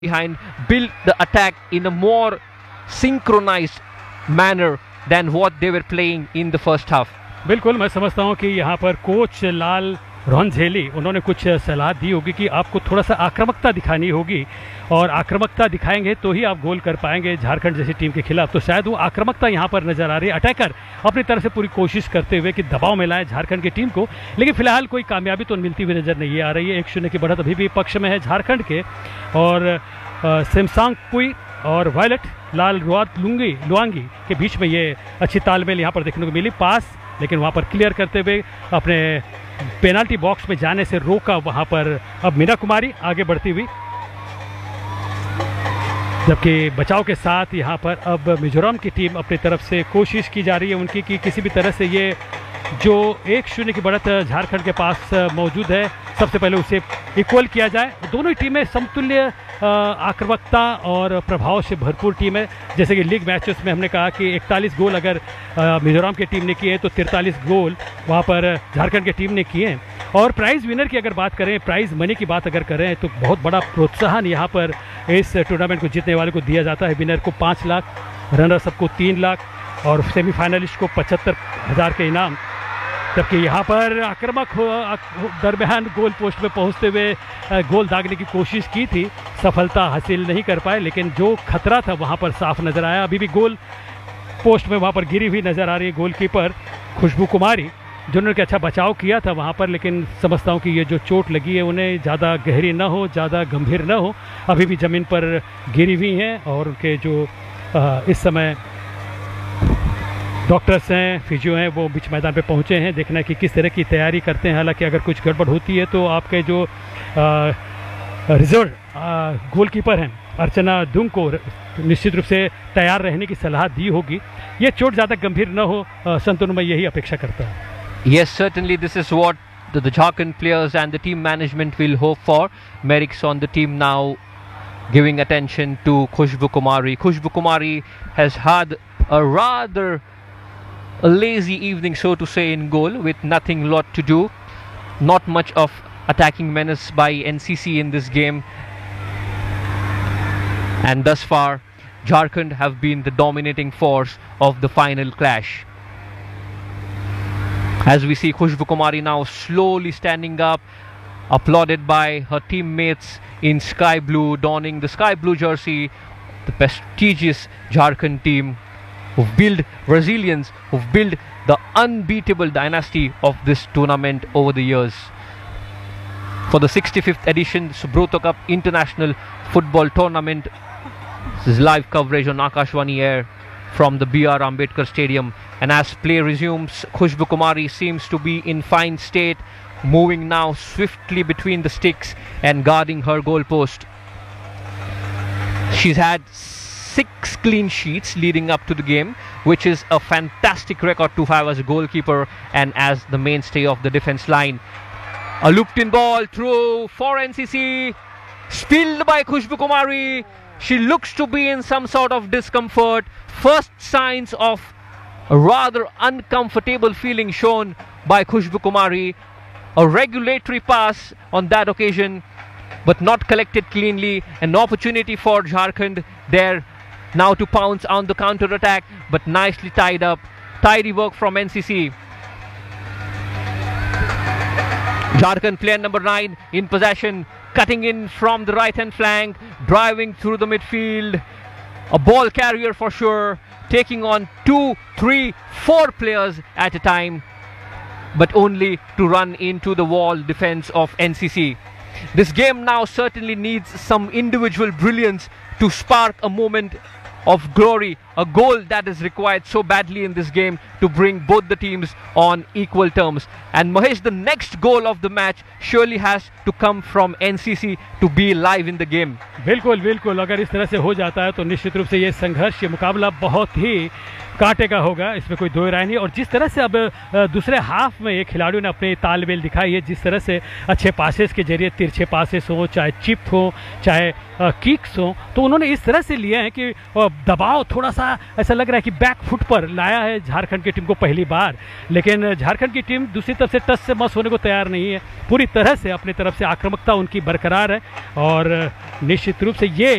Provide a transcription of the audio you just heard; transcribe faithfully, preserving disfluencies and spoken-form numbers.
behind, build the attack in a more synchronized manner than what they were playing in the first half. बिल्कुल, मैं समझता हूं कि यहाँ पर कोच लाल रोहनझेली उन्होंने कुछ सलाह दी होगी कि आपको थोड़ा सा आक्रामकता दिखानी होगी और आक्रामकता दिखाएंगे तो ही आप गोल कर पाएंगे झारखंड जैसी टीम के खिलाफ। तो शायद वो आक्रामकता यहाँ पर नजर आ रही है, अटैकर अपनी तरफ से पूरी कोशिश करते हुए कि दबाव में लाए झारखंड की टीम को, लेकिन फिलहाल कोई कामयाबी तो मिलती हुई नजर नहीं आ रही है। एक शून्य की बढ़त अभी भी पक्ष में है झारखंड के, और सेमसांग पुई और वायलट लाल रुआत लुंगी लुआंगी के बीच में ये अच्छी तालमेल यहाँ पर देखने को मिली। पास लेकिन वहाँ पर क्लियर करते हुए अपने पेनाल्टी बॉक्स में जाने से रोका वहाँ पर अब मीना कुमारी आगे बढ़ती हुई, जबकि बचाव के साथ यहाँ पर अब मिजोरम की टीम अपनी तरफ से कोशिश की जा रही है उनकी कि किसी भी तरह से ये जो एक शून्य की बढ़त झारखंड के पास मौजूद है सबसे पहले उसे इक्वल किया जाए। दोनों ही टीमें समतुल्य आक्रामकता और प्रभाव से भरपूर टीम है। जैसे कि लीग मैचेस में हमने कहा कि इकतालीस गोल अगर मिजोरम की टीम ने किए तो तिरतालीस गोल वहाँ पर झारखंड की टीम ने किए हैं। और प्राइज़ विनर की अगर बात करें, प्राइज़ मनी की बात अगर करें तो बहुत बड़ा प्रोत्साहन यहाँ पर इस टूर्नामेंट को जीतने वाले को दिया जाता है। विनर को पाँच लाख, रनर्स अप को तीन लाख और सेमीफाइनलिस्ट को पचहत्तर हज़ार के इनाम। जबकि यहाँ पर आक्रामक दरमियान गोल पोस्ट में पहुँचते हुए गोल दागने की कोशिश की थी, सफलता हासिल नहीं कर पाए, लेकिन जो खतरा था वहाँ पर साफ नज़र आया। अभी भी गोल पोस्ट में वहाँ पर गिरी हुई नज़र आ रही है गोलकीपर खुशबू कुमारी, जिन्होंने कि अच्छा बचाव किया था वहाँ पर, लेकिन समझता हूँ कि ये जो चोट लगी है उन्हें ज़्यादा गहरी ना हो, ज़्यादा गंभीर ना हो, अभी भी ज़मीन पर गिरी हुई हैं। और उनके जो आ, इस समय डॉक्टर्स हैं, फिजियो हैं, वो बीच मैदान पे पहुंचे हैं, देखना है कि किस तरह की तैयारी करते हैं। हालांकि अगर कुछ गड़बड़ होती है तो आपके जो रिजर्व गोलकीपर हैं अर्चना दुंग को निश्चित रूप से तैयार रहने की सलाह दी होगी। ये चोट ज़्यादा गंभीर न हो, संतुन में यही अपेक्षा करता है। Yes, certainly this is what the, the Jharkhand players and the team management will hope for. Merrick's on the team now, giving attention to Khushbu Kumari. Khushbu Kumari has had a rather a lazy evening, so to say, in goal, with nothing lot to do. Not much of attacking menace by N C C in this game, and thus far Jharkhand have been the dominating force of the final clash. As we see Khushbu Kumari now slowly standing up, applauded by her teammates in sky blue, donning the sky blue jersey, the prestigious Jharkhand team who've built resilience, who've built the unbeatable dynasty of this tournament over the years. For the sixty-fifth edition Subroto Cup International Football Tournament, this is live coverage on Akashvani Air from the B R Ambedkar Stadium, and as play resumes, Khushbu Kumari seems to be in fine state, moving now swiftly between the sticks and guarding her goal post. She's had six clean sheets leading up to the game, which is a fantastic record to have as a goalkeeper and as the mainstay of the defense line. A looped in ball through for N C C, spilled by Khushbu Kumari. She looks to be in some sort of discomfort. First signs of a rather uncomfortable feeling shown by Khushbu Kumari. A regulatory pass on that occasion, but not collected cleanly. An opportunity for Jharkhand there now to pounce on the counter attack, but nicely tied up. Tidy work from N C C. Jharkhand player number nine in possession, cutting in from the right hand flank, driving through the midfield. A ball carrier for sure, taking on two, three, four players at a time, but only to run into the wall defense of N C C. This game now certainly needs some individual brilliance to spark a moment of glory, a goal that is required so badly in this game to bring both the teams on equal terms. And Mahesh, the next goal of the match surely has to come from N C C to be live in the game. बिल्कुल बिल्कुल, अगर इस तरह से हो जाता है तो निश्चित रूप से ये संघर्ष, ये मुकाबला बहुत ही कांटे का होगा, इसमें कोई दो राय नहीं। और जिस तरह से अब दूसरे हाफ में ये खिलाड़ियों ने अपनी तालमेल दिखाई है, जिस तरह से अच्छे पासेस के जरिए, तिरछे पासेस हो, चाहे चिप हो, चाहे किक्स हो, तो उन्होंने इस तरह से लिए हैं कि दबाव थोड़ा सा सा ऐसा लग रहा है कि बैक फुट पर लाया है झारखंड की टीम को पहली बार, लेकिन झारखंड की टीम दूसरी तरफ से टच से मस होने को तैयार नहीं है, पूरी तरह से अपनी तरफ से आक्रामकता उनकी बरकरार है और निश्चित रूप से ये